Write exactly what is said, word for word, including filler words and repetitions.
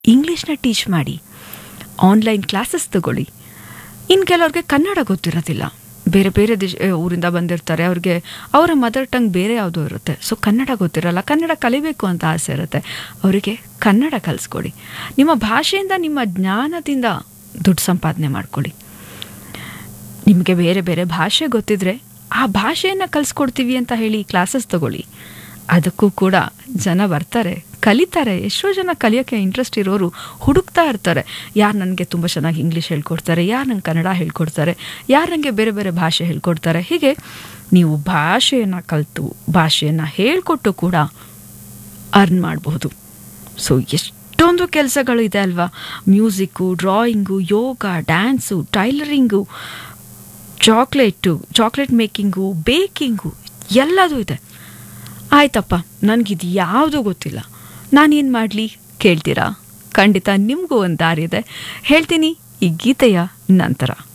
ಇಂಗ್ಲೀಷ್ನ teach ಮಾಡಿ, online classes ತಗೊಳ್ಳಿ. ಇನ್ನು ಕೆಲವ್ರಿಗೆ ಕನ್ನಡ ಗೊತ್ತಿರೋದಿಲ್ಲ, ಬೇರೆ ಬೇರೆ ದೇಶ ಊರಿಂದ ಬಂದಿರ್ತಾರೆ, ಅವ್ರಿಗೆ ಅವರ ಮದರ್ ಟಂಗ್ ಬೇರೆ ಯಾವುದೋ ಇರುತ್ತೆ, ಸೊ ಕನ್ನಡ ಗೊತ್ತಿರಲ್ಲ, ಕನ್ನಡ ಕಲಿಬೇಕು ಅಂತ ಆಸೆ ಇರುತ್ತೆ, ಅವರಿಗೆ ಕನ್ನಡ ಕಲಿಸ್ಕೊಡಿ. ನಿಮ್ಮ ಭಾಷೆಯಿಂದ, ನಿಮ್ಮ ಜ್ಞಾನದಿಂದ ದುಡ್ಡು ಸಂಪಾದನೆ ಮಾಡ್ಕೊಳ್ಳಿ. ನಿಮಗೆ ಬೇರೆ ಬೇರೆ ಭಾಷೆ ಗೊತ್ತಿದ್ರೆ ಆ ಭಾಷೆಯನ್ನು ಕಲಿಸ್ಕೊಡ್ತೀವಿ ಅಂತ ಹೇಳಿ ಕ್ಲಾಸಸ್ ತಗೊಳ್ಳಿ. ಅದಕ್ಕೂ ಕೂಡ ಜನ ಬರ್ತಾರೆ, ಕಲಿತಾರೆ. ಎಷ್ಟೋ ಜನ ಕಲಿಯೋಕ್ಕೆ ಇಂಟ್ರೆಸ್ಟ್ ಇರೋರು ಹುಡುಕ್ತಾ ಇರ್ತಾರೆ, ಯಾರು ನನಗೆ ತುಂಬ ಚೆನ್ನಾಗಿ ಇಂಗ್ಲೀಷ್ ಹೇಳ್ಕೊಡ್ತಾರೆ, ಯಾರು ನಂಗೆ ಕನ್ನಡ ಹೇಳ್ಕೊಡ್ತಾರೆ, ಯಾರು ನನಗೆ ಬೇರೆ ಬೇರೆ ಭಾಷೆ ಹೇಳ್ಕೊಡ್ತಾರೆ. ಹೀಗೆ ನೀವು ಭಾಷೆಯನ್ನು ಕಲಿತು ಭಾಷೆಯನ್ನು ಹೇಳ್ಕೊಟ್ಟು ಕೂಡ ಅರ್ನ್ ಮಾಡಬಹುದು. ಸೊ ಎಷ್ಟೊಂದು ಕೆಲಸಗಳು ಇದೆ ಅಲ್ವಾ. ಮ್ಯೂಸಿಕ್ಕು, ಡ್ರಾಯಿಂಗು, ಯೋಗ, dance, tailoring, chocolate chocolate making, ಬೇಕಿಂಗು, ಎಲ್ಲದೂ ಇದೆ. ಆಯ್ತಪ್ಪ, ನನಗಿದು ಯಾವುದೂ ಗೊತ್ತಿಲ್ಲ, ನಾನೇನು ಮಾಡಲಿ ಕೇಳ್ತೀರಾ? ಖಂಡಿತ ನಿಮಗೂ ಒಂದು ದಾರಿ ಇದೆ, ಹೇಳ್ತೀನಿ ಈ ಗೀತೆಯ ನಂತರ.